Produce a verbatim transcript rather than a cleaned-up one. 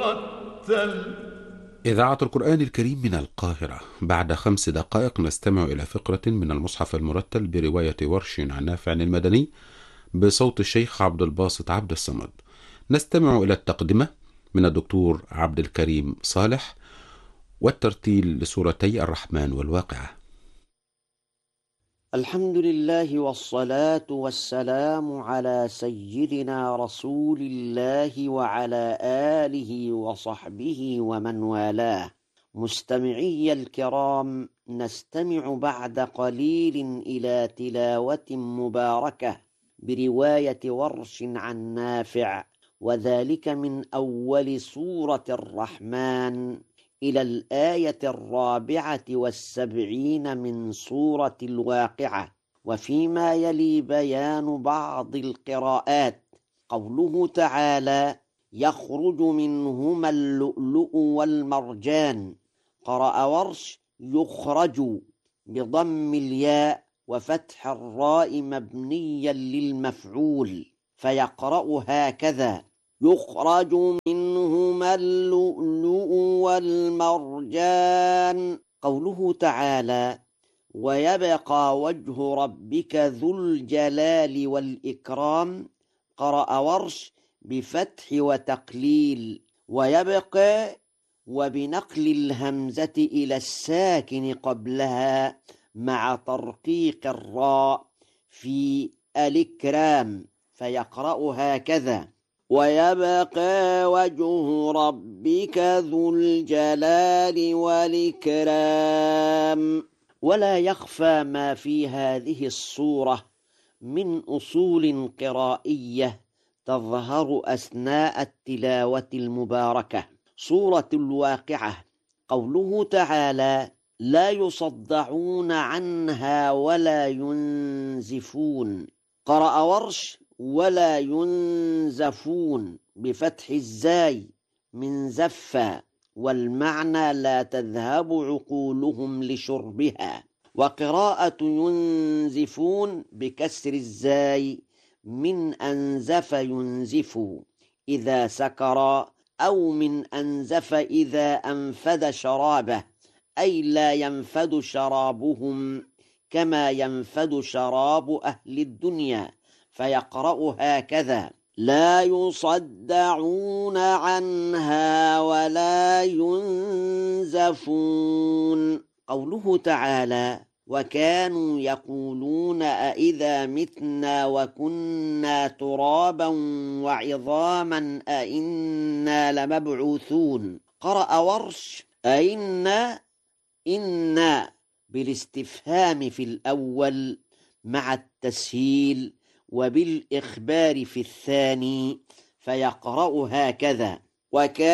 إذاعة القرآن الكريم من القاهرة. بعد خمس دقائق نستمع إلى فقرة من المصحف المرتل برواية ورش عن نافع المدني بصوت الشيخ عبد الباسط عبد الصمد. نستمع إلى التقدمة من الدكتور عبد الكريم صالح والترتيل لسورتي الرحمن والواقعة. الحمد لله والصلاة والسلام على سيدنا رسول الله وعلى آله وصحبه ومن والاه. مستمعي الكرام، نستمع بعد قليل إلى تلاوة مباركة برواية ورش عن نافع، وذلك من أول سورة الرحمن إلى الآية الرابعة والسبعين من سورة الواقعة. وفيما يلي بيان بعض القراءات. قوله تعالى: يخرج منهما اللؤلؤ والمرجان. قرأ ورش يخرج بضم الياء وفتح الراء مبنيا للمفعول، فيقرأ هكذا: يخرج منهما اللؤلؤ والمرجان. قوله تعالى: ويبقى وجه ربك ذو الجلال والإكرام. قرأ ورش بفتح وتقليل ويبقى وبنقل الهمزة إلى الساكن قبلها مع ترقيق الراء في الإكرام، فيقرأ هكذا: ويبقى وجه ربك ذو الجلال والإكرام. ولا يخفى ما في هذه الصورة من أصول قرائية تظهر أثناء التلاوة المباركة. سورة الواقعة. قوله تعالى: لا يصدعون عنها ولا ينزفون. قرأ ورش ولا ينزفون بفتح الزاي من زفا، والمعنى لا تذهب عقولهم لشربها. وقراءة ينزفون بكسر الزاي من أنزف ينزف إذا سكر، أو من أنزف إذا أنفذ شرابه، أي لا ينفذ شرابهم كما ينفذ شراب أهل الدنيا، فيقرأ هكذا: لا يصدعون عنها ولا ينزفون. قوله تعالى: وكانوا يقولون أئذا متنا وكنا ترابا وعظاما أئنا لمبعوثون. قرأ ورش أئنا إنا بالاستفهام في الأول مع التسهيل وبالإخبار في الثاني، فيقرأ هكذا: وكان